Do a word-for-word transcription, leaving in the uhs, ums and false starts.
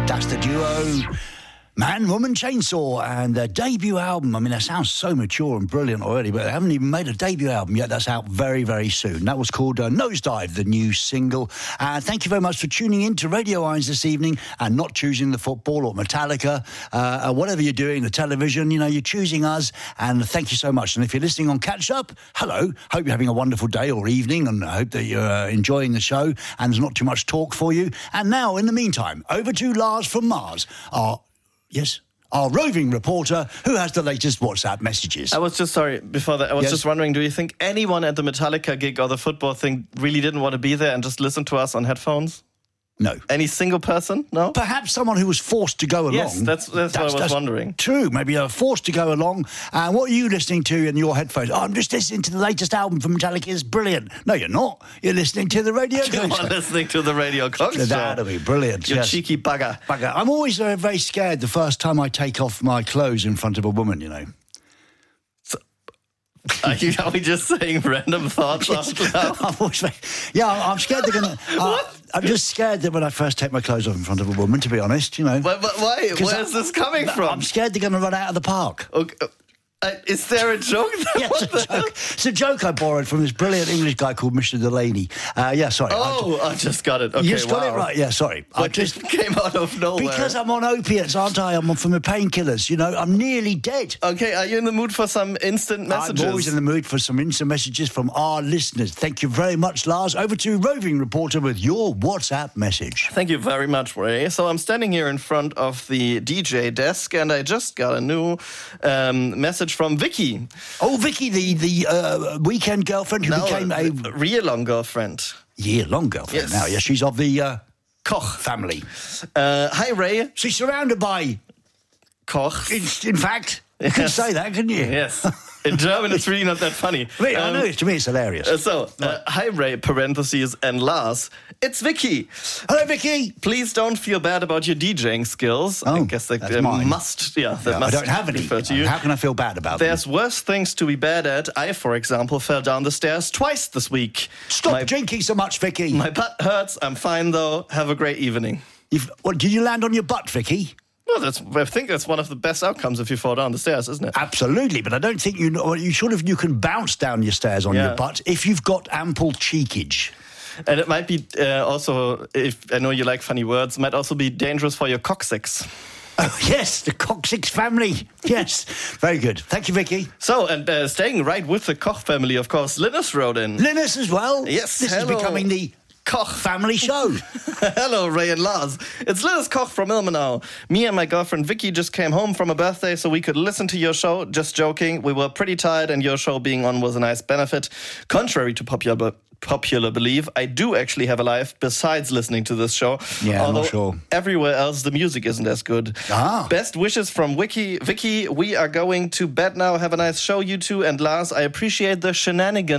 That's the duo Man, Woman, Chainsaw, and their debut album. I mean, that sounds so mature and brilliant already, but they haven't even made a debut album yet. That's out very, very soon. That was called uh, Nosedive, the new single. Uh, thank you very much for tuning in to Radio Irons this evening and not choosing the football or Metallica, uh, or whatever you're doing, the television. You know, you're choosing us, and thank you so much. And if you're listening on Catch Up, hello. Hope you're having a wonderful day or evening, and I hope that you're uh, enjoying the show and there's not too much talk for you. And now, in the meantime, over to Lars from Mars, our Yes, our roving reporter who has the latest WhatsApp messages. I was just, sorry, before that, I was yes. just wondering, do you think anyone at the Metallica gig or the football thing really didn't want to be there and just listen to us on headphones? No. Any single person? No? Perhaps someone who was forced to go along. Yes, that's, that's, that's what I was that's wondering. True, maybe they were forced to go along. And what are you listening to in your headphones? Oh, I'm just listening to the latest album from Metallica. It's brilliant. No, you're not. You're listening to the Radio Cox. You're listening to the Radio Cox show. That'll be brilliant. You yes. cheeky bugger. bugger. I'm always uh, very scared the first time I take off my clothes in front of a woman, you know. Are, you, are we just saying random thoughts out loud? I'm always, yeah, I'm scared they're going to... Uh, I'm just scared that when I first take my clothes off in front of a woman, to be honest, you know. But, but why? Where I, is this coming from? I'm scared they're going to run out of the park. Okay. Uh, is there a joke there? Yes, it's a joke. It's a joke I borrowed from this brilliant English guy called Mister Delaney. Uh, yeah, sorry. Oh, I just, I just got it. Okay, you just wow. got it right. Yeah, sorry. But I just came out of nowhere. Because I'm on opiates, aren't I? I'm on from the painkillers. You know, I'm nearly dead. Okay, are you in the mood for some instant messages? I'm always in the mood for some instant messages from our listeners. Thank you very much, Lars. Over to Roving Reporter with your WhatsApp message. Thank you very much, Ray. So I'm standing here in front of the D J desk, and I just got a new um, message from Vicky. Oh, Vicky, the the uh, weekend girlfriend who no, became a... a year-long girlfriend. Year-long girlfriend yes. now. Yes, she's of the uh, Koch family. Uh, hi, Ray. She's surrounded by... Koch. In, in fact, you yes. can say that, couldn't you? Yes. In German, it's really not that funny. Wait, um, I know, to me it's hilarious. Uh, so, uh, hi, Ray, parentheses, and Lars. It's Vicky. Hello, Vicky. Please don't feel bad about your DJing skills. Oh, I guess that that's uh, mine. must, yeah, that no, must I don't have any. refer to you. How can I feel bad about There's them? worse things to be bad at. I, for example, fell down the stairs twice this week. Stop my, drinking so much, Vicky. My butt hurts. I'm fine, though. Have a great evening. You've, what, did you land on your butt, Vicky? Well, that's, I think that's one of the best outcomes if you fall down the stairs, isn't it? Absolutely, but I don't think you know. You sort of you can bounce down your stairs on yeah. your butt if you've got ample cheekage. And it might be uh, also, if I know you like funny words, might also be dangerous for your coccyx. Oh, yes, the Coccyx family. Yes, very good. Thank you, Vicky. So, and uh, staying right with the Koch family, of course, Linus wrote in. Linus as well. Yes, this hello. is becoming the Koch family show. Hello, Ray and Lars. It's Linus Koch from Ilmenau. Me and my girlfriend Vicky just came home from a birthday so we could listen to your show. Just joking. We were pretty tired and your show being on was a nice benefit. Contrary to popular popular belief, I do actually have a life besides listening to this show. Yeah, although I'm not sure. Everywhere else the music isn't as good. Ah. Best wishes from Vicky. Vicky, we are going to bed now. Have a nice show, you two. And Lars, I appreciate the shenanigans